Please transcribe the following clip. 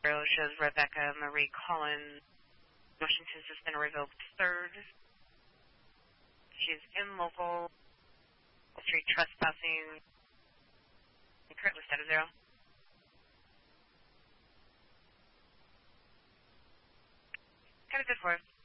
shows Rebecca Marie Collins. Washington's just been revealed third. She's in local street trespassing. Currently set of 0. Kind of good for us.